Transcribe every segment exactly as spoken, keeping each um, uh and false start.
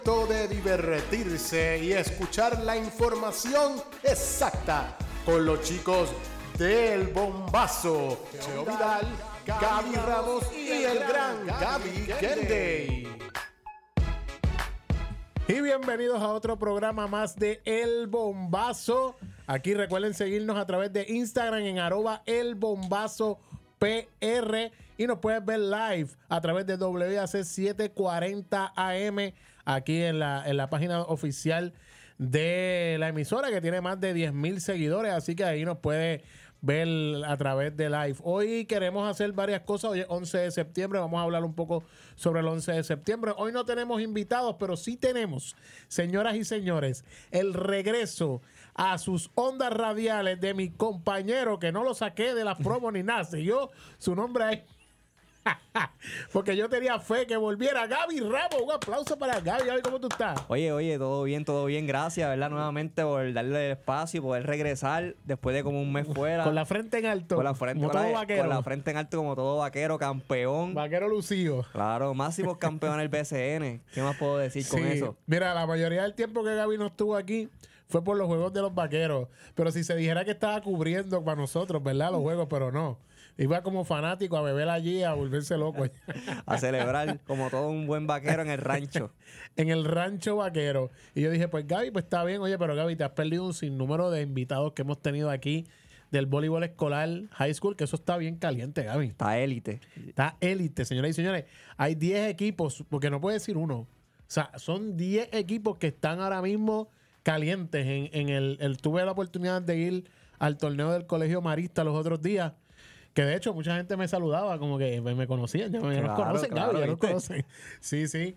De divertirse y escuchar la información exacta con los chicos del Bombazo, Cheo Vidal, Gaby Ramos y el gran Gaby Kennedy. Y bienvenidos a otro programa más de El Bombazo. Aquí recuerden seguirnos a través de Instagram en arroba El Bombazo P R y nos puedes ver live a través de W A C setecientos cuarenta A M aquí en la, en la página oficial de la emisora, que tiene más de diez mil seguidores, así que ahí nos puede ver a través de live. Hoy queremos hacer varias cosas. Hoy es once de septiembre, vamos a hablar un poco sobre el once de septiembre. Hoy no tenemos invitados, pero sí tenemos, señoras y señores, el regreso a sus ondas radiales de mi compañero, que no lo saqué de las promos ni nada, yo su nombre es porque yo tenía fe que volviera. Gaby Ramos, un aplauso para Gaby. Gaby, ¿cómo tú estás? Oye, oye, todo bien, todo bien, gracias, ¿verdad? Nuevamente por darle el espacio y poder regresar después de como un mes fuera. Con la frente en alto. Con la frente, como con todo la, vaquero. Con la frente en alto como todo vaquero, campeón. Vaquero lucido. Claro, máximo campeón del B C N. ¿Qué más puedo decir con sí. eso? Mira, la mayoría del tiempo que Gaby no estuvo aquí fue por los juegos de los vaqueros. Pero si se dijera que estaba cubriendo para nosotros, ¿verdad? Los juegos, pero no. Iba como fanático a beber allí, a volverse loco. A celebrar como todo un buen vaquero en el rancho. En el rancho vaquero. Y yo dije, pues Gaby, pues está bien. Oye, pero Gaby, te has perdido un sinnúmero de invitados que hemos tenido aquí del voleibol escolar high school, que eso está bien caliente, Gaby. Está élite. Está élite, señoras y señores. Hay diez equipos, porque no puede decir uno. O sea, son diez equipos que están ahora mismo calientes. En, en el, el Tuve la oportunidad de ir al torneo del Colegio Marista los otros días. Que de hecho mucha gente me saludaba, como que me, me conocían, ya me claro, nos conocen, claro, Gaby, ya nos conocen. Sí, sí.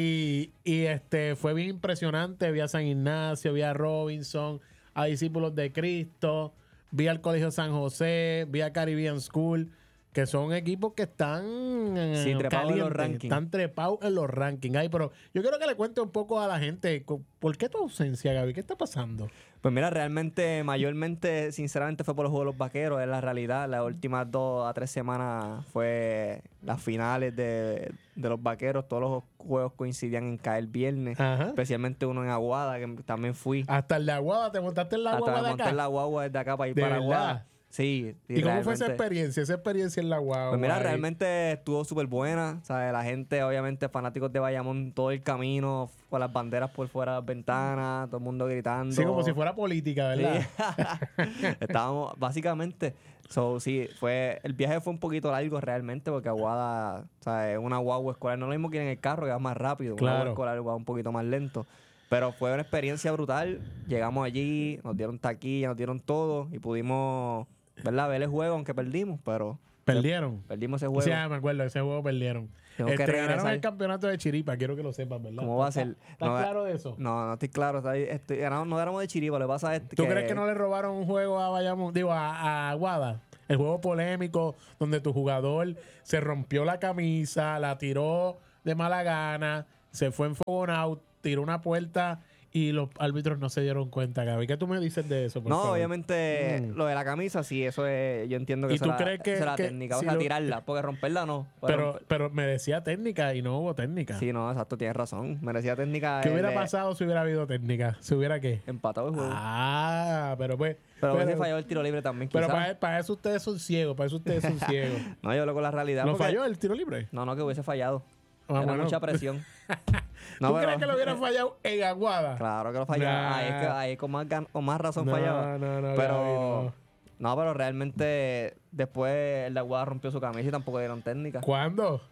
Y, y este fue bien impresionante. Vi a San Ignacio, vi a Robinson, a Discípulos de Cristo, vi al Colegio San José, vi a Caribbean School, que son equipos que están sí, trepados en los rankings. Están trepados en los rankings. Ay, pero yo quiero que le cuente un poco a la gente, ¿por qué tu ausencia, Gaby? ¿Qué está pasando? Pues mira, realmente, mayormente, sinceramente, fue por los Juegos de los Vaqueros, es la realidad. Las últimas dos a tres semanas fue las finales de, de los Vaqueros. Todos los juegos coincidían en caer viernes. Ajá. Especialmente uno en Aguada, que también fui. Hasta el de Aguada, ¿te montaste en la Hasta guagua me de monté acá? en la guagua desde acá para ir ¿De para verdad? Aguada. Sí. ¿Y cómo fue esa experiencia? Esa experiencia en la guagua. Pues mira, realmente estuvo súper buena. ¿Sabes? La gente, obviamente, fanáticos de Bayamón, todo el camino, con las banderas por fuera de las ventanas, todo el mundo gritando. Sí, como si fuera política, ¿verdad? Sí. Estábamos, básicamente, so, sí, fue, el viaje fue un poquito largo realmente, porque Aguada, ¿sabes? Una guagua escolar, no es lo mismo que ir en el carro, que va más rápido. Claro. Una guagua escolar va un poquito más lento. Pero fue una experiencia brutal. Llegamos allí, nos dieron taquilla, nos dieron todo y pudimos, ¿verdad?, ver el juego, aunque perdimos, pero... ¿Perdieron? Perdimos ese juego. Sí, me acuerdo, ese juego perdieron. Tengo este, que ganaron el campeonato de Chiripa, quiero que lo sepas, ¿verdad? ¿Cómo va a ser? ¿Estás no, claro de eso? No, no estoy claro. Está, estoy, ganamos, no ganamos de Chiripa, lo que pasa es que... ¿Tú crees que no le robaron un juego a Bayamón, digo, a, a Aguada? El juego polémico donde tu jugador se rompió la camisa, la tiró de mala gana, se fue enfogonado, tiró una puerta... Y los árbitros no se dieron cuenta, Gaby. ¿Qué tú me dices de eso, por No, favor? obviamente, mm. lo de la camisa, sí, eso es... Yo entiendo que ¿Y eso tú es crees la, que, la que técnica. si o sea, lo, tirarla, porque romperla no. Pero, romper. pero me decía técnica y no hubo técnica. Sí, no, exacto, tienes razón. Merecía técnica. ¿Qué hubiera de... pasado si hubiera habido técnica? ¿Si hubiera qué? Empatado el juego. Ah, pero pues... Pero, pero hubiese fallado el tiro libre también, Pero quizás. para, para eso ustedes son ciegos, para eso ustedes son ciegos. No, yo hablo con la realidad. ¿Lo porque... falló el tiro libre? No, no, que hubiese fallado. Ah, Era bueno. mucha presión. No, ¿Tú pero... crees que lo hubiera fallado en Aguada? Claro que lo fallaba. Nah. Ahí, es que, ahí con, más gan... con más razón no, fallaba. No, no, pero Gaby, no. no, pero realmente después el de Aguada rompió su camisa y tampoco dieron técnica. ¿Cuándo?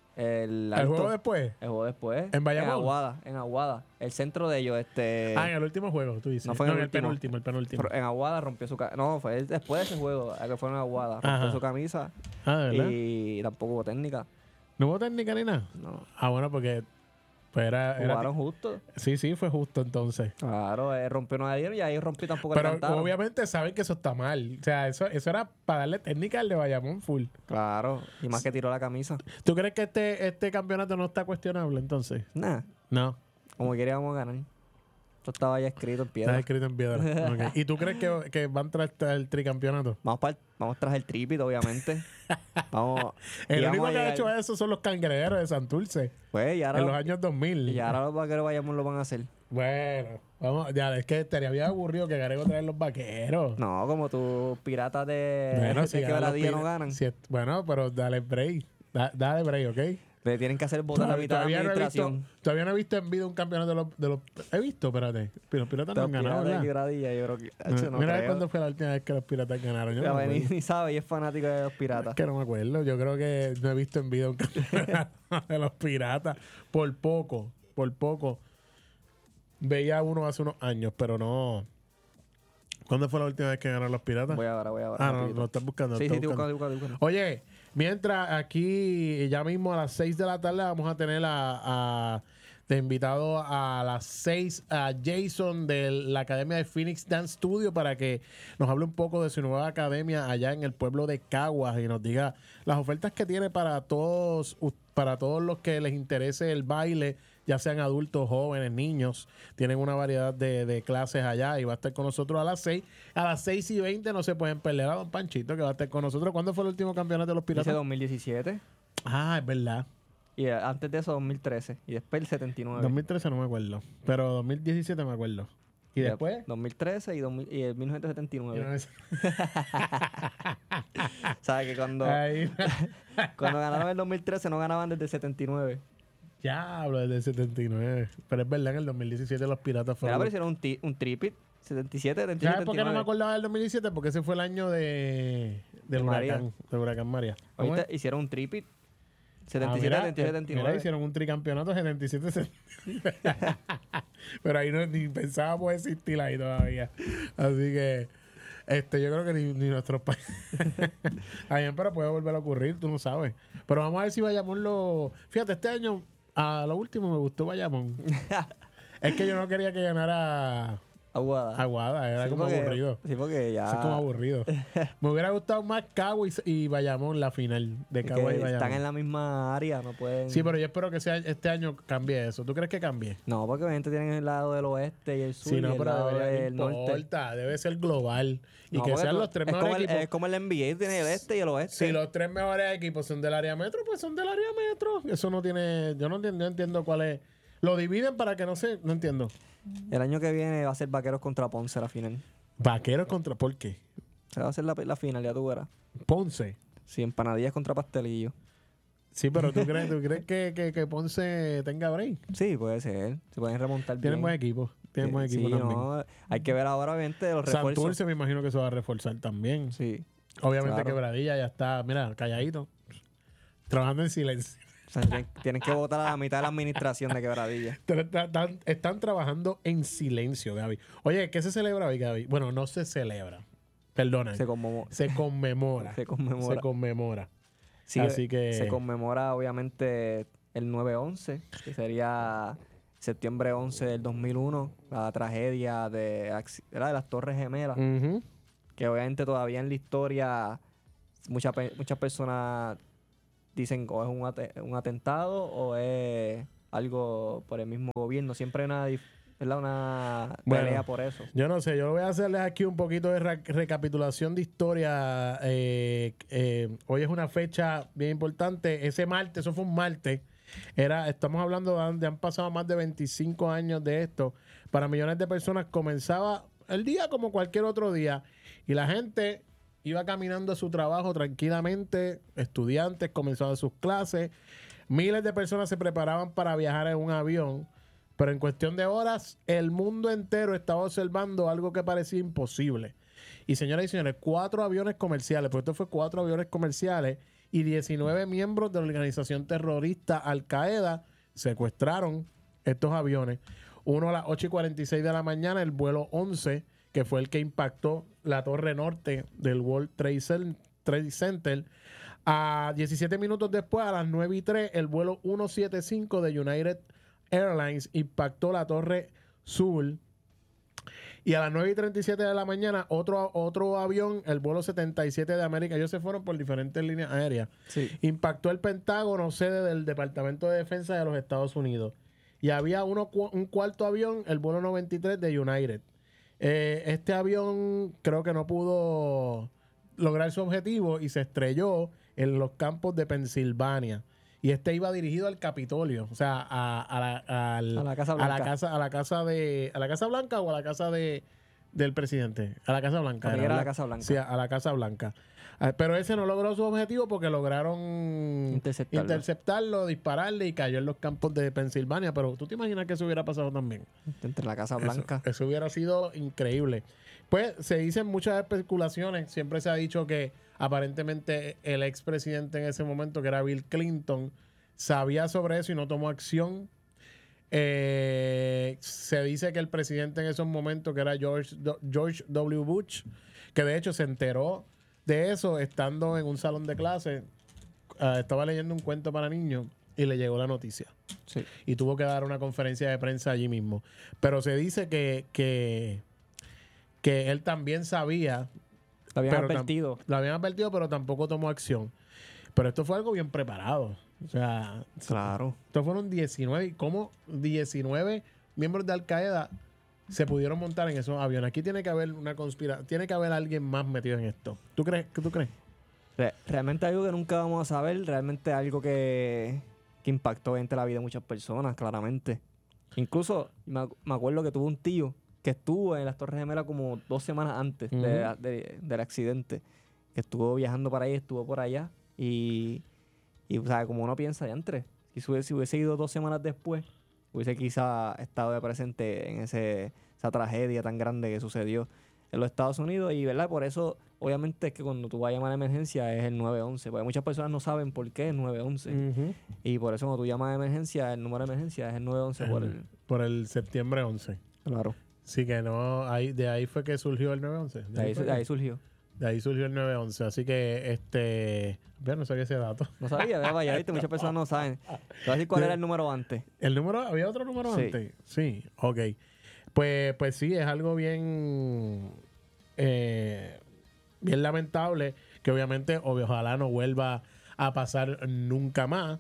El, ¿El juego después? El juego después. ¿En Bayamón? En Aguada, en Aguada. El centro de ellos, este... Ah, en el último juego, tú dices. No fue no, en el, el último. penúltimo, el penúltimo. Pero en Aguada rompió su camisa. No, fue después de ese juego, que fue en Aguada. Rompió Ajá. su camisa. Ah, ¿de verdad? Y tampoco hubo técnica. ¿No hubo técnica ni nada? No. Ah, bueno, porque... Pues era, Jugaron era... justo. Sí, sí, fue justo entonces. Claro, eh, rompió no dieron y ahí rompí tampoco el Pero cantaron. obviamente saben que eso está mal. O sea, eso, eso era para darle técnica al de Bayamón full. Claro, y más que tiró la camisa. ¿Tú crees que este, este campeonato no está cuestionable entonces? Nah. No. Como queríamos ganar. Esto estaba ya escrito en piedra. Está escrito en piedra. Okay. ¿Y tú crees que, que van tras el tricampeonato? Vamos, para vamos tras el tripit, obviamente. Vamos. El y único vamos que a ha llegar- hecho eso son los cangrejeros de Santurce. Pues, y ahora, En los, los años dos mil. y ahora los vaqueros vayamos lo van a hacer. Bueno, vamos, ya, es que estaría bien aburrido que Garego traer los vaqueros. No, como tus piratas de, Bueno, de si ganan los quebradilla no pira- ganan. si es- bueno, pero dale break. Da- dale break, ¿ok? Le tienen que hacer votar la Todavía, mitad de la todavía no he visto, administración. todavía no he visto en vida un campeonato de los, de los... He visto, espérate. Pero los piratas no han Los ganado, piratas de ¿verdad? quebradilla, yo creo que... Hacho, no Mira creo. cuándo fue la última vez que los piratas ganaron. Yo no, Ya me ven, acuerdo. ni sabe y es fanático de los piratas. Es que no me acuerdo. Yo creo que no he visto en vida un campeonato de los piratas. Por poco, por poco. Veía uno hace unos años, pero no. ¿Cuándo fue la última vez que ganaron los piratas? Voy ahora, voy ahora. Ah, no, rapidito. lo estás buscando. lo Sí, estás sí, estoy buscando. buscando, estoy buscando, estoy buscando. Oye, mientras aquí ya mismo a las seis de la tarde vamos a tener a, a- de invitado a las seis a Jason de la Academia de Phoenix Dance Studio para que nos hable un poco de su nueva academia allá en el pueblo de Caguas y nos diga las ofertas que tiene para todos u- para todos los que les interese el baile, ya sean adultos, jóvenes, niños. Tienen una variedad de, de clases allá y va a estar con nosotros a las seis. A las seis y veinte no se pueden perder a Don Panchito, que va a estar con nosotros. ¿Cuándo fue el último campeonato de los Dice piratas? dos mil diecisiete. Ah, es verdad. Y eh, antes de eso, dos mil trece. Y después el setenta y nueve. dos mil trece no me acuerdo, pero dos mil diecisiete me acuerdo. ¿Y de- después? dos mil trece y, dos mil y el mil novecientos setenta y Y nueve. no es- ¿Sabes que cuando, Ahí. cuando ganaron el dos mil trece no ganaban desde el setenta y nueve? Ya hablo desde el setenta y nueve. Pero es verdad, en el dos mil diecisiete los piratas Mira, fueron... pero hicieron un, ti- un tripit. setenta y siete, setenta y siete, ¿Sabes por qué no me setenta y nueve. acordaba del dos mil diecisiete? Porque ese fue el año de... del De María. huracán. Del huracán María. ¿Cómo Ahorita es? hicieron un tripit. Ah, setenta y siete, mira, setenta y siete, eh, setenta y mira, nueve. hicieron un tricampeonato setenta y siete setenta y nueve. Pero ahí no, ni pensábamos existir ahí todavía. Así que este yo creo que ni, ni nuestros países. Ahí, pero puede volver a ocurrir, tú no sabes. Pero vamos a ver si Bayamón lo... Fíjate, este año, a lo último me gustó Bayamón. Es que yo no quería que ganara Aguada. Aguada, era Sí, como porque- aburrido. Sí, porque ya... Eso es como aburrido. Me hubiera gustado más Cagua y, y Bayamón, la final de es que Cagua y Bayamón. están en la misma área, no pueden... Sí, pero yo espero que sea este año cambie eso. ¿Tú crees que cambie? No, porque obviamente tienen el lado del oeste y el sur Sí, y no, el pero lado debería, del no norte. importa, debe ser global. Y No, que porque sean tú- los tres es mejores como el- equipos. Es como el N B A, tiene el este y el oeste. Si los tres mejores equipos son del área metro, pues son del área metro. Eso no tiene... Yo no entiendo, no entiendo cuál es... Lo dividen para que no se... No entiendo. El año que viene va a ser Vaqueros contra Ponce la final. Vaqueros contra... ¿Por qué? Se va a hacer la, la final, ya tú verás. Ponce. Sí, empanadillas contra pastelillo. Sí, pero ¿tú crees, ¿tú crees que, que, que Ponce tenga break? Sí, puede ser. Se pueden remontar Tienen bien. buen equipo. Tienen buen equipo sí, también. no, hay que ver ahora, obviamente, los refuerzos. Santurce me imagino que se va a reforzar también. Sí. Obviamente claro. Quebradilla ya está, mira, calladito. Trabajando en silencio. O sea, tienen, tienen que votar a la mitad de la administración de Quebradilla. Pero está- Están, están trabajando en silencio, Gaby. Oye, ¿qué se celebra hoy, Gaby? Bueno, no se celebra. Perdona. Se, Se, conmemo- conmemora. se conmemora. Se conmemora. Sí, Así que- se conmemora, obviamente, el nueve once, que sería septiembre once del dos mil uno, la tragedia de, acci- ¿verdad? de las Torres Gemelas, Ujú. que obviamente todavía en la historia muchas pe- muchas personas dicen o es un, ate- un atentado o es algo por el mismo gobierno. Siempre hay una, dif- ¿verdad? una Bueno. pelea por eso. Yo no sé, yo voy a hacerles aquí un poquito de re- recapitulación de historia. Eh, eh, hoy es una fecha bien importante. Ese martes, eso fue un martes. Era, estamos hablando de, de han pasado más de veinticinco años de esto. Para millones de personas comenzaba el día como cualquier otro día. Y la gente iba caminando a su trabajo tranquilamente. Estudiantes comenzaban sus clases. Miles de personas se preparaban para viajar en un avión. Pero en cuestión de horas, el mundo entero estaba observando algo que parecía imposible. Y señoras y señores, cuatro aviones comerciales, porque esto fue cuatro aviones comerciales y diecinueve miembros de la organización terrorista Al-Qaeda secuestraron estos aviones. Uno a las ocho y cuarenta y seis de la mañana, el vuelo once, que fue el que impactó la torre norte del World Trade Cen- Trade Center. A diecisiete minutos después, a las nueve y tres, el vuelo ciento setenta y cinco de United Airlines impactó la torre sur. Y a las nueve y treinta y siete de la mañana, otro, otro avión, el vuelo setenta y siete de América, ellos se fueron por diferentes líneas aéreas, Sí. impactó el Pentágono, sede del Departamento de Defensa de los Estados Unidos. y había uno, un cuarto avión, el vuelo noventa y tres de United. Eh, este avión creo que no pudo lograr su objetivo y se estrelló en los campos de Pensilvania. Y este iba dirigido al Capitolio, o sea, a, a, la, al, a la Casa Blanca. A la casa, a la casa de, a la Casa Blanca o a la casa de del presidente, a la Casa Blanca. Era, era la Casa Blanca. Sí, a, a la Casa Blanca. Uh, pero ese no logró su objetivo porque lograron interceptarlo. interceptarlo, dispararle y cayó en los campos de Pensilvania. Pero tú te imaginas que eso hubiera pasado también. Entre la Casa Blanca. Eso, eso hubiera sido increíble. Pues se dicen muchas especulaciones. Siempre se ha dicho que aparentemente el expresidente en ese momento, que era Bill Clinton, sabía sobre eso y no tomó acción. Eh, se dice que el presidente en esos momentos, que era George, George W. Bush, que de hecho se enteró de eso estando en un salón de clase, uh, estaba leyendo un cuento para niños y le llegó la noticia. Sí. Y tuvo que dar una conferencia de prensa allí mismo. Pero se dice que, que, que él también sabía. Lo habían advertido. Lo habían advertido, pero tampoco tomó acción. Pero esto fue algo bien preparado. O sea, claro. Estos fueron diecinueve. ¿Y cómo diecinueve miembros de Al Qaeda se pudieron montar en esos aviones? Aquí tiene que haber una conspiración. Tiene que haber alguien más metido en esto. ¿Tú crees? ¿Qué tú crees? Re- realmente algo que nunca vamos a saber. Realmente algo que, que impactó entre la vida de muchas personas, claramente. Incluso me, ac- me acuerdo que tuve un tío que estuvo en las Torres Gemelas como dos semanas antes Uh-huh. de, de- del accidente. Que estuvo viajando para ahí, estuvo por allá. Y, y o sea, como uno piensa, ya entre. Si hubiese, si hubiese ido dos semanas después, hubiese quizá estado de presente en ese, esa tragedia tan grande que sucedió en los Estados Unidos. Y, ¿verdad? Por eso, obviamente, es que cuando tú vas a llamar a emergencia es el nueve once. Porque muchas personas no saben por qué es nueve once. Uh-huh. Y por eso cuando tú llamas a emergencia, el número de emergencia es el nueve once. Por el, por el septiembre once. claro. Sí, que no. Ahí, de ahí fue que surgió el nueve once. De ahí, fue de ahí surgió. De ahí surgió el nueve once. Así que, este... Yo no sabía ese dato. No sabía, vea, vaya, ¿viste? Muchas personas no saben. Te voy a decir cuál era el número antes. ¿El número? ¿Había otro número Sí. antes? Sí. Ok. Pues, pues sí, es algo bien... Eh, bien lamentable. Que obviamente, obvio, ojalá no vuelva a pasar nunca más.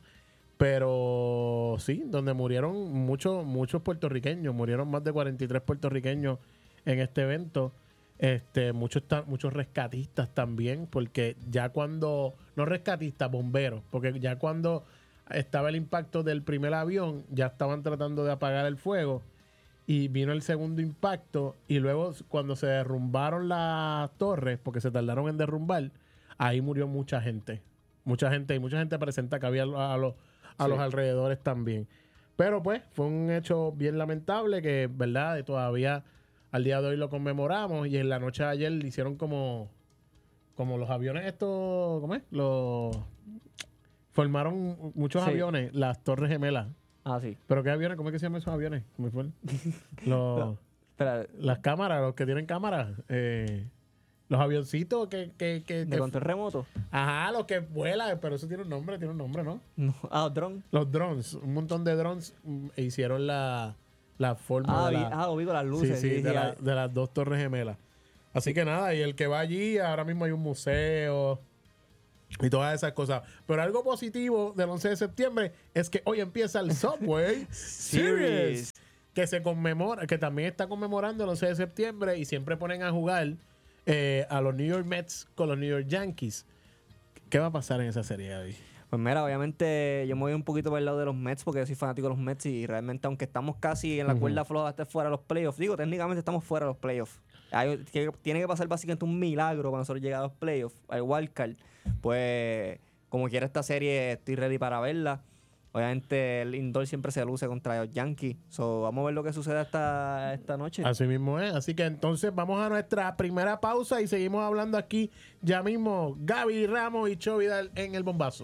Pero sí, donde murieron muchos muchos puertorriqueños. Murieron más de cuarenta y tres puertorriqueños en este evento. Este, muchos, ta- muchos rescatistas también, porque ya cuando, no rescatistas, bomberos, porque ya cuando estaba el impacto del primer avión, ya estaban tratando de apagar el fuego y vino el segundo impacto y luego cuando se derrumbaron las torres, porque se tardaron en derrumbar, ahí murió mucha gente, mucha gente y mucha gente presenta que había a los, a Sí. los alrededores también. Pero pues fue un hecho bien lamentable que, verdad, todavía al día de hoy lo conmemoramos y en la noche de ayer le hicieron como como los aviones estos, ¿cómo es? Los formaron muchos Sí. aviones, las Torres Gemelas. Ah, sí. ¿Pero qué aviones? ¿Cómo es que se llaman esos aviones? ¿Cómo fue? los, Espera, las cámaras, los que tienen cámaras. Eh, los avioncitos que... que, que, ¿de que control remoto? ajá, los que vuelan, pero eso tiene un nombre, tiene un nombre, ¿no? No. Ah, dron. Los drones, un montón de drones mm, e hicieron la, la forma Ah, de vi, la... ah, lo vi con las luces. Sí, sí, sí, de, sí, la- ah, de las dos Torres Gemelas. Así que nada, y el que va allí, ahora mismo hay un museo y todas esas cosas. Pero algo positivo del once de septiembre es que hoy empieza el Subway Series, que se conmemora, que también está conmemorando el once de septiembre y siempre ponen a jugar eh, a los New York Mets con los New York Yankees. ¿Qué va a pasar en esa serie, David? Pues mira, obviamente yo me voy un poquito por el lado de los Mets porque yo soy fanático de los Mets y realmente aunque estamos casi en la Ujú. cuerda floja hasta fuera de los playoffs, digo, técnicamente estamos fuera de los playoffs. Hay, que- tiene que pasar básicamente un milagro para nosotros llegar a los playoffs, al wildcard. Pues como quiera esta serie estoy ready para verla. Obviamente el indoor siempre se luce contra los Yankees. So, vamos a ver lo que sucede esta, esta noche. Así mismo es. Así que entonces vamos a nuestra primera pausa y seguimos hablando aquí ya mismo. Gaby Ramos y Cho Vidal en el bombazo.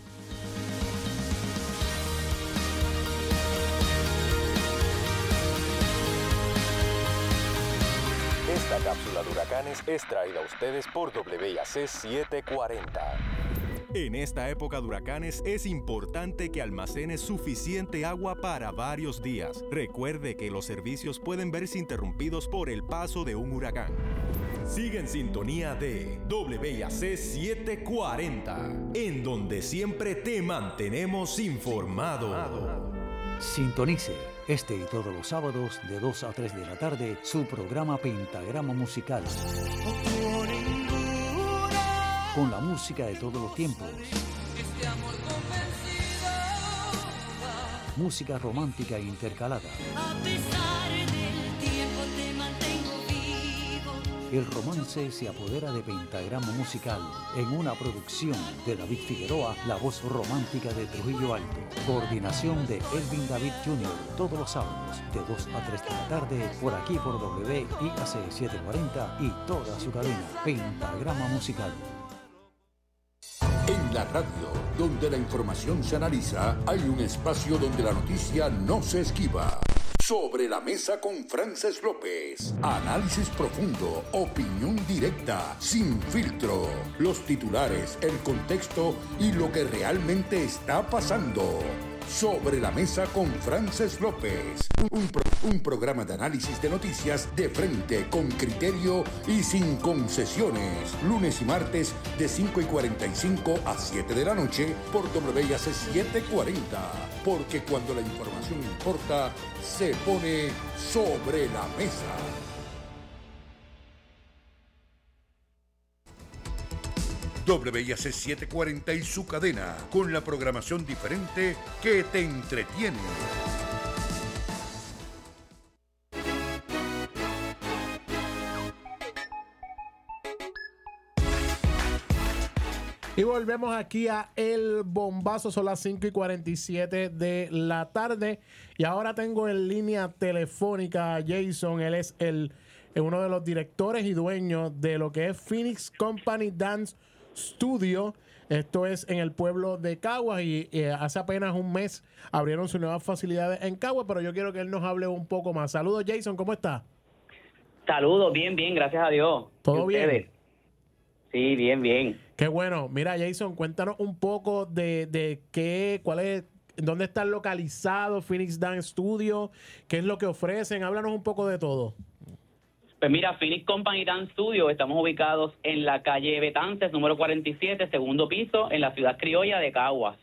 Esta cápsula de huracanes es traída a ustedes por W I A C setecientos cuarenta. En esta época de huracanes es importante que almacene suficiente agua para varios días. Recuerde que los servicios pueden verse interrumpidos por el paso de un huracán. Sigue en sintonía de W I A C setecientos cuarenta, en donde siempre te mantenemos informado. Sintonice este y todos los sábados de dos a tres de la tarde su programa Pentagrama Musical. Con la música de todos los tiempos. Música romántica intercalada. El romance se apodera de Pentagrama Musical en una producción de David Figueroa, la voz romántica de Trujillo Alto. Coordinación de Elvin David junior Todos los sábados de dos a tres de la tarde por aquí por W I A C setecientos cuarenta y toda su cadena. Pentagrama Musical. En la radio, donde la información se analiza, hay un espacio donde la noticia no se esquiva. Sobre la mesa con Frances López. Análisis profundo, opinión directa, sin filtro. Los titulares, el contexto y lo que realmente está pasando. Sobre la mesa con Frances López. Un, pro- un programa de análisis de noticias de frente, con criterio y sin concesiones. Lunes y martes de cinco y cuarenta y cinco a siete de la noche por W I A C setecientos cuarenta. Porque cuando la información importa, se pone sobre la mesa. W I A C setecientos cuarenta y su cadena, con la programación diferente que te entretiene. Y volvemos aquí a El Bombazo, son las cinco y cuarenta y siete de la tarde. Y ahora tengo en línea telefónica a Jason. Él es el, uno de los directores y dueños de lo que es Phoenix Company Dance Studio. Esto es en el pueblo de Caguas y eh, hace apenas un mes abrieron sus nuevas facilidades en Caguas, pero yo quiero que él nos hable un poco más. Saludos, Jason, ¿cómo está? Saludos, bien, bien, gracias a Dios. ¿Todo bien? Sí, bien, bien. Qué bueno. Mira, Jason, cuéntanos un poco de, de qué, cuál es, dónde están localizados Phoenix Dance Studio, qué es lo que ofrecen. Háblanos un poco de todo. Pues mira, Phoenix Company Dance Studio, estamos ubicados en la calle Betances, número cuarenta y siete, segundo piso, en la ciudad criolla de Caguas.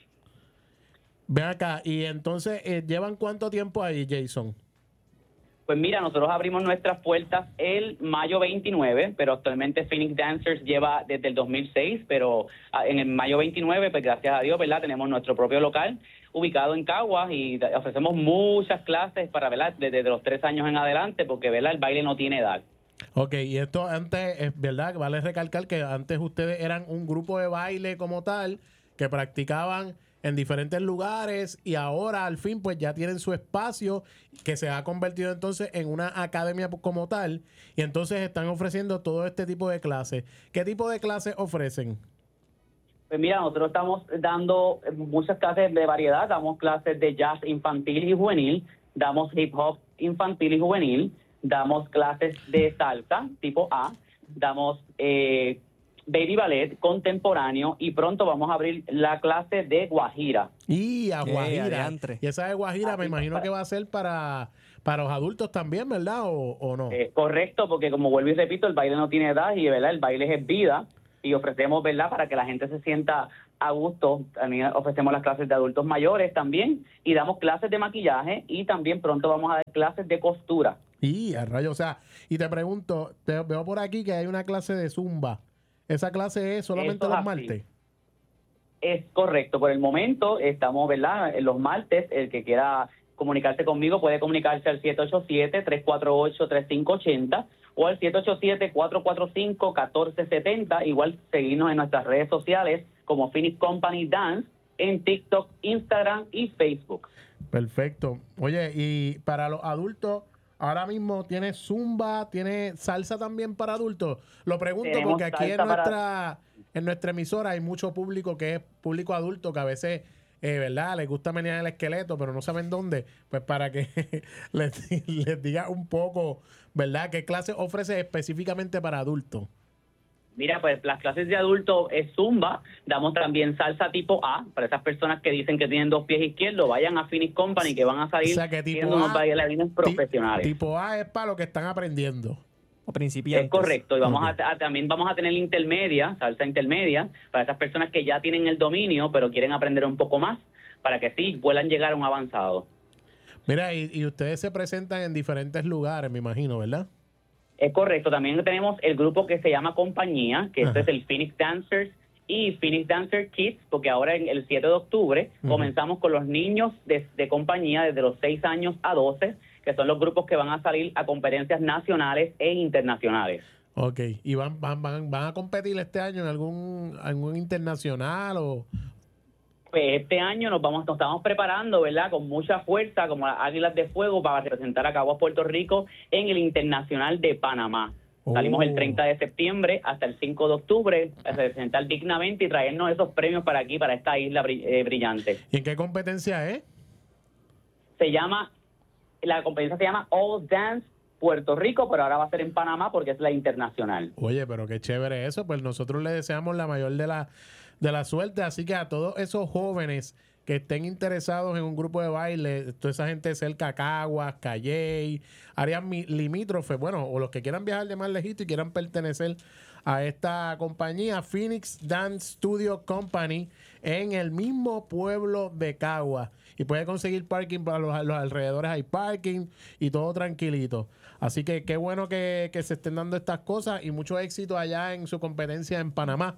Ven acá, y entonces, eh, ¿llevan cuánto tiempo ahí, Jason? Pues mira, nosotros abrimos nuestras puertas el mayo veintinueve, pero actualmente Phoenix Dancers lleva desde el dos mil seis, pero en el mayo veintinueve, pues gracias a Dios, ¿verdad? Tenemos nuestro propio local ubicado en Caguas y ofrecemos muchas clases para, ¿verdad? Desde los tres años en adelante, porque, ¿verdad? El baile no tiene edad. Ok, y esto antes, es verdad, vale recalcar que antes ustedes eran un grupo de baile como tal, que practicaban en diferentes lugares y ahora al fin pues ya tienen su espacio que se ha convertido entonces en una academia como tal y entonces están ofreciendo todo este tipo de clases. ¿Qué tipo de clases ofrecen? Pues mira, nosotros estamos dando muchas clases de variedad, damos clases de jazz infantil y juvenil, damos hip hop infantil y juvenil, damos clases de salsa tipo A, damos eh, baby ballet contemporáneo y pronto vamos a abrir la clase de guajira. Y a guajira. Hey, y esa de guajira me imagino que va a ser para, para los adultos también, ¿verdad? ¿O, o no? Eh, correcto, porque como vuelvo y repito, el baile no tiene edad y, ¿verdad? El baile es vida y ofrecemos, ¿verdad? Para que la gente se sienta a gusto. También ofrecemos las clases de adultos mayores también y damos clases de maquillaje y también pronto vamos a dar clases de costura. Y a rayo, o sea, y te pregunto, te veo por aquí que hay una clase de Zumba. ¿Esa clase es solamente Eso es los así. martes? Es correcto, por el momento estamos, ¿verdad? En los martes, el que quiera comunicarse conmigo puede comunicarse al siete ocho siete, tres cuatro ocho, tres cinco ocho cero o al siete ocho siete, cuatro cuatro cinco, uno cuatro siete cero. Igual seguirnos en nuestras redes sociales como Phoenix Company Dance en TikTok, Instagram y Facebook. Perfecto. Oye, y para los adultos, ahora mismo tiene Zumba, tiene salsa también para adultos. Lo pregunto Tenemos porque aquí en salsa para- nuestra, en nuestra emisora hay mucho público que es público adulto que a veces, eh, ¿verdad? Les gusta menear el esqueleto, pero no saben dónde. Pues para que les, les diga un poco, ¿verdad? ¿Qué clase ofrece específicamente para adultos? Mira, pues las clases de adultos es Zumba, damos también salsa tipo A, para esas personas que dicen que tienen dos pies izquierdos, vayan a Phoenix Company que van a salir O sea, que tipo siendo unos A, bailarines profesionales. Ti- Tipo A es para los que están aprendiendo. O principiantes. Es correcto, y vamos Ok. a, a- también vamos a tener intermedia, salsa intermedia, para esas personas que ya tienen el dominio, pero quieren aprender un poco más, para que sí puedan llegar a un avanzado. Mira, y, y ustedes se presentan en diferentes lugares, me imagino, ¿verdad? Es correcto. También tenemos el grupo que se llama Compañía, que este es el Phoenix Dancers y Phoenix Dancer Kids, porque ahora en el siete de octubre uh-huh. comenzamos con los niños de, de compañía desde los seis años a doce, que son los grupos que van a salir a competencias nacionales e internacionales. Ok, ¿y van van van, van a competir este año en algún, algún internacional o...? Pues este año nos vamos nos estamos preparando, ¿verdad? Con mucha fuerza, como las Águilas de Fuego, para representar a Caguas, Puerto Rico, en el Internacional de Panamá. Oh. Salimos el treinta de septiembre hasta el cinco de octubre a representar dignamente y traernos esos premios para aquí, para esta isla eh, brillante. ¿Y en qué competencia es? Se llama, la competencia se llama All Dance Puerto Rico, pero ahora va a ser en Panamá porque es la internacional. Oye, pero qué chévere eso. Pues nosotros le deseamos la mayor de la, de la suerte. Así que a todos esos jóvenes que estén interesados en un grupo de baile, toda esa gente cerca, Caguas, Calley, áreas limítrofes, bueno, o los que quieran viajar de más lejito y quieran pertenecer a esta compañía, Phoenix Dance Studio Company, en el mismo pueblo de Caguas. Y puede conseguir parking para los, los alrededores, hay parking y todo tranquilito. Así que qué bueno que, que se estén dando estas cosas y mucho éxito allá en su competencia en Panamá.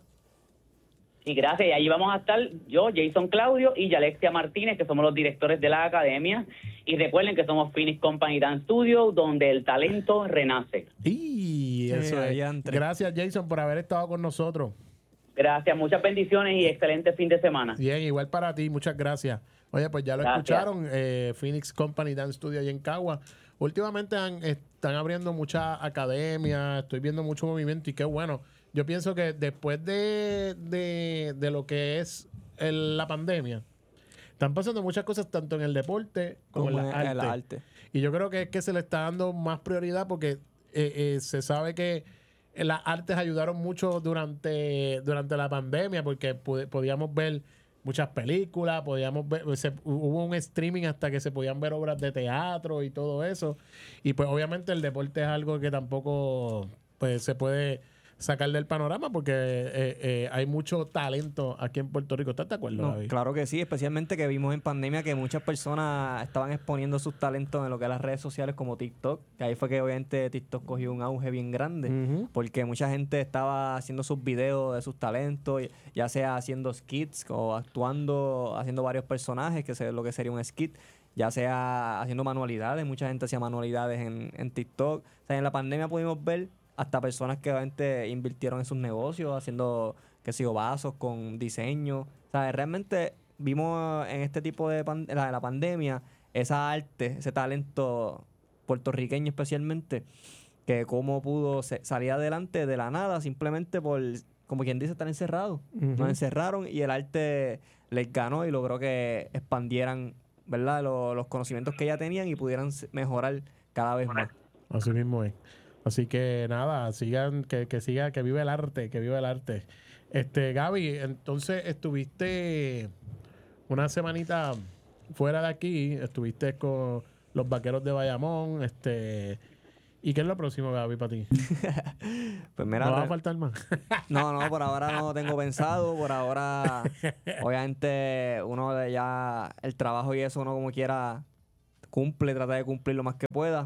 Y gracias, y ahí vamos a estar yo, Jason Claudio y Yalexia Martínez, que somos los directores de la academia. Y recuerden que somos Phoenix Company Dance Studio, donde el talento renace. Y eso sí, es. Gracias, Jason, por haber estado con nosotros. Gracias, muchas bendiciones y excelente fin de semana. Bien, igual para ti, muchas gracias. Oye, pues ya lo gracias. escucharon, eh, Phoenix Company Dance Studio allá en Caguas. Últimamente han, están abriendo muchas academias, estoy viendo mucho movimiento y qué bueno. Yo pienso que después de, de, de lo que es el, la pandemia, están pasando muchas cosas tanto en el deporte como, como en la arte. arte. Y yo creo que es que se le está dando más prioridad porque eh, eh, se sabe que las artes ayudaron mucho durante, durante la pandemia porque pod- podíamos ver muchas películas, podíamos ver, se, hubo un streaming hasta que se podían ver obras de teatro y todo eso. Y pues obviamente el deporte es algo que tampoco pues se puede sacar del panorama porque eh, eh, hay mucho talento aquí en Puerto Rico. ¿Estás de acuerdo, no, David? Claro que sí, especialmente que vimos en pandemia que muchas personas estaban exponiendo sus talentos en lo que es las redes sociales como TikTok, que ahí fue que obviamente TikTok cogió un auge bien grande, uh-huh. porque mucha gente estaba haciendo sus videos de sus talentos, ya sea haciendo skits o actuando, haciendo varios personajes, que es lo que sería un skit, ya sea haciendo manualidades, mucha gente hacía manualidades en, en TikTok. O sea, en la pandemia pudimos ver hasta personas que obviamente invirtieron en sus negocios, haciendo, qué sé yo, vasos con diseño. O sea, realmente vimos en este tipo de pan- la, la pandemia esa arte, ese talento puertorriqueño especialmente, que cómo pudo se- salir adelante de la nada simplemente por, como quien dice, estar encerrados. Uh-huh. Nos encerraron y el arte les ganó y logró que expandieran, ¿verdad?, los, los conocimientos que ya tenían y pudieran mejorar cada vez más. Así mismo es. Así que nada, sigan, que, que siga, que vive el arte, que vive el arte. Este, Gaby, entonces estuviste una semanita fuera de aquí, estuviste con los Vaqueros de Bayamón, este, ¿y qué es lo próximo, Gaby, para ti? Pues mira, ¿no va a faltar más? no, no, por ahora no tengo pensado, por ahora, obviamente, uno de ya, el trabajo y eso, uno como quiera cumple, trata de cumplir lo más que pueda,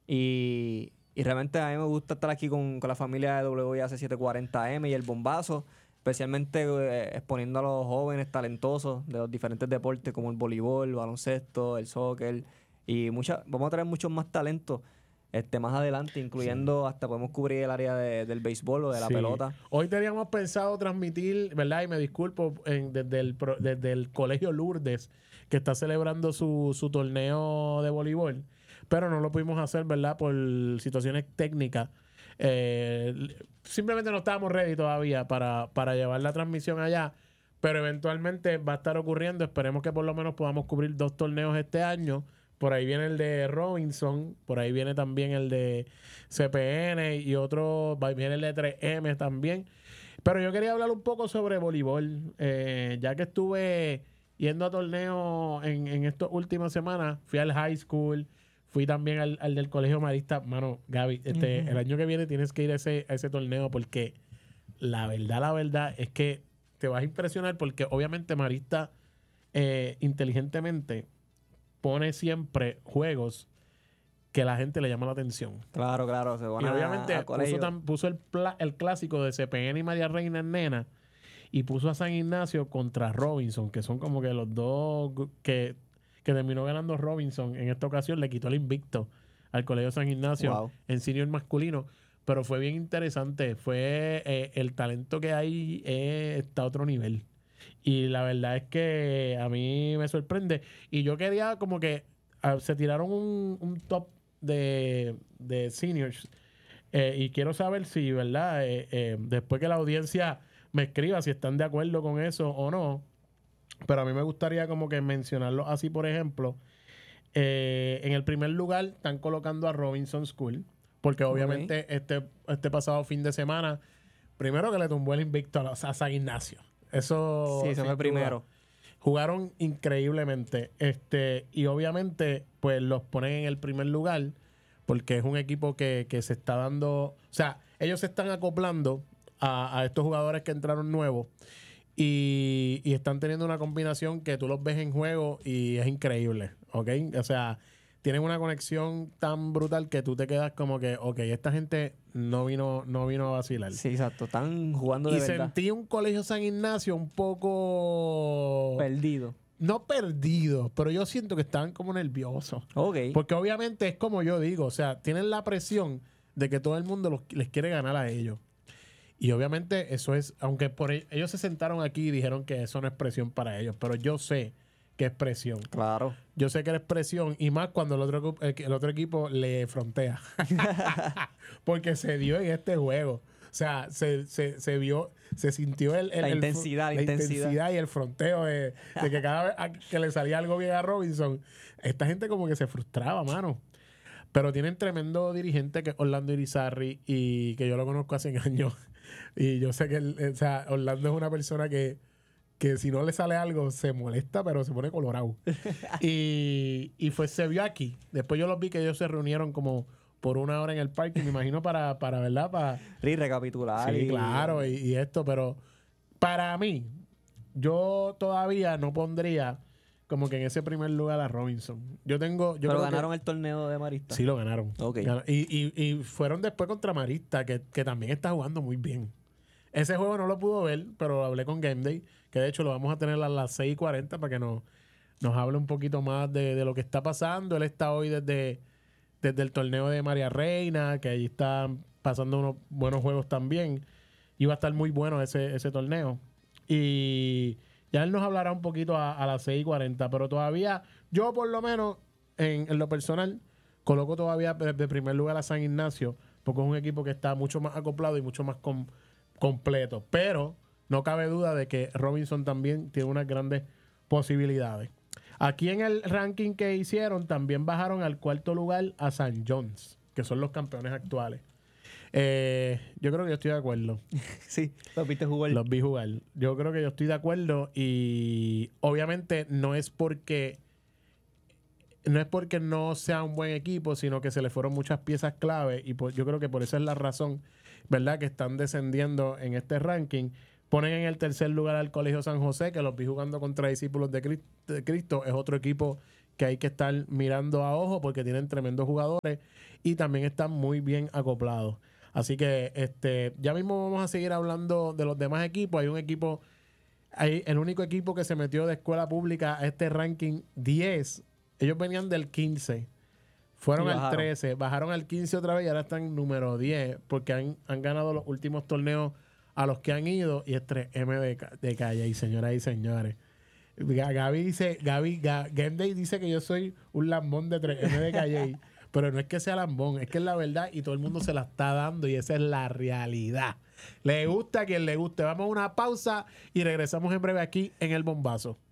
y... Y realmente a mí me gusta estar aquí con, con la familia de W I A C setecientos cuarenta eme y el Bombazo, especialmente eh, exponiendo a los jóvenes talentosos de los diferentes deportes como el voleibol, el baloncesto, el soccer. Y mucha, vamos a traer muchos más talentos este, más adelante, incluyendo sí. hasta podemos cubrir el área de, del béisbol o de la sí. pelota. Hoy teníamos pensado transmitir, ¿verdad? Y me disculpo, en, desde, el, desde el Colegio Lourdes, que está celebrando su, su torneo de voleibol. Pero no lo pudimos hacer, ¿verdad? Por situaciones técnicas. Eh, simplemente no estábamos ready todavía para, para llevar la transmisión allá. Pero eventualmente va a estar ocurriendo. Esperemos que por lo menos podamos cubrir dos torneos este año. Por ahí viene el de Robinson. Por ahí viene también el de C P N. Y otro, viene el de tres eme también. Pero yo quería hablar un poco sobre voleibol. Eh, ya que estuve yendo a torneos en, en estas últimas semanas. Fui al high school. Fui también al, al del Colegio Marista. Mano, Gaby, este, uh-huh. el año que viene tienes que ir a ese, a ese torneo porque la verdad, la verdad es que te vas a impresionar porque obviamente Marista eh, inteligentemente pone siempre juegos que la gente le llama la atención. Claro, claro. Se van Y a, obviamente a puso, tan, puso el, pla, el clásico de C P N y María Reina en Nena y puso a San Ignacio contra Robinson, que son como que los dos que, que terminó ganando Robinson. En esta ocasión le quitó el invicto al Colegio San Ignacio wow. en senior masculino. Pero fue bien interesante. Fue eh, el talento que hay eh, está a otro nivel. Y la verdad es que a mí me sorprende. Y yo quería como que uh, se tiraron un, un top de, de seniors. Eh, y quiero saber si, ¿verdad? Eh, eh, después que la audiencia me escriba si están de acuerdo con eso o no. Pero a mí me gustaría como que mencionarlo así, por ejemplo. Eh, en el primer lugar están colocando a Robinson School. Porque obviamente okay. este, este pasado fin de semana, primero que le tumbó el invicto a, a San Ignacio. Eso sí, eso fue primero. Jugaron increíblemente. Este, y obviamente, pues los ponen en el primer lugar, porque es un equipo que, que se está dando. O sea, ellos se están acoplando a, a estos jugadores que entraron nuevos. Y, y están teniendo una combinación que tú los ves en juego y es increíble. ¿Ok? O sea, tienen una conexión tan brutal que tú te quedas como que, ok, esta gente no vino, no vino a vacilar. Sí, exacto. Están jugando de y verdad. Y sentí un Colegio San Ignacio un poco... perdido. No perdido, pero yo siento que estaban como nerviosos. Ok. Porque obviamente es como yo digo, o sea, tienen la presión de que todo el mundo los, les quiere ganar a ellos. Y obviamente eso es, aunque por ellos, ellos se sentaron aquí y dijeron que eso no es presión para ellos, pero yo sé que es presión. Claro. Yo sé que es presión y más cuando el otro, el, el otro equipo le frontea. Porque se dio en este juego. O sea, se, se, se vio, se sintió el, el, la, el, intensidad, la la intensidad. intensidad y el fronteo de, de que cada vez que le salía algo bien a Robinson, esta gente como que se frustraba, mano. Pero tienen tremendo dirigente que es Orlando Irizarry y que yo lo conozco hace años. Y yo sé que el, o sea, Orlando es una persona que que si no le sale algo se molesta, pero se pone colorado. y, y fue, se vio aquí. Después yo los vi que ellos se reunieron como por una hora en el parque, me imagino para, para ¿verdad? Para sí, recapitular. Sí, y... claro, y, y esto, pero para mí, yo todavía no pondría como que en ese primer lugar a Robinson. Yo tengo... Yo pero creo ganaron que, el torneo de Marista. Sí, lo ganaron. Okay. Gan- y, y, y fueron después contra Marista, que, que también está jugando muy bien. Ese juego no lo pudo ver, pero hablé con Game Day, que de hecho lo vamos a tener a las seis y cuarenta para que nos, nos hable un poquito más de, de lo que está pasando. Él está hoy desde, desde el torneo de María Reina, que allí están pasando unos buenos juegos también. Iba a estar muy bueno ese, ese torneo. Y ya él nos hablará un poquito a, a las seis y cuarenta, pero todavía, yo por lo menos, en, en lo personal, coloco todavía de, de primer lugar a San Ignacio, porque es un equipo que está mucho más acoplado y mucho más com, completo. Pero no cabe duda de que Robinson también tiene unas grandes posibilidades. Aquí en el ranking que hicieron, también bajaron al cuarto lugar a San John's, que son los campeones actuales. Eh, yo creo que yo estoy de acuerdo. Sí, los viste jugar. Los vi jugar. Yo creo que yo estoy de acuerdo y obviamente no es porque no es porque no sea un buen equipo, sino que se le fueron muchas piezas clave y pues yo creo que por esa es la razón, ¿verdad? Que están descendiendo en este ranking. Ponen en el tercer lugar al Colegio San José, que los vi jugando contra Discípulos de Cristo. De Cristo. Es otro equipo que hay que estar mirando a ojo porque tienen tremendos jugadores y también están muy bien acoplados. Así que este ya mismo vamos a seguir hablando de los demás equipos. Hay un equipo, hay el único equipo que se metió de escuela pública a este ranking diez. Ellos venían del quince. Fueron al trece, bajaron al quince otra vez y ahora están número diez porque han, han ganado los últimos torneos a los que han ido y es tres M de, de calle, y señoras y señores. Gaby dice, Gaby, Game Day dice que yo soy un lambón de tres M de calle, pero no es que sea lambón, es que es la verdad y todo el mundo se la está dando y esa es la realidad. Le gusta a quien le guste. Vamos a una pausa y regresamos en breve aquí en El Bombazo.